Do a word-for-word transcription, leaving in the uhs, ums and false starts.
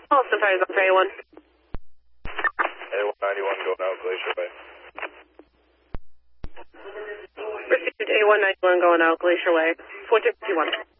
Austin Fires on A one. A one ninety-one going out Glacier Way. Received A one ninety-one going out Glacier Way. four two one.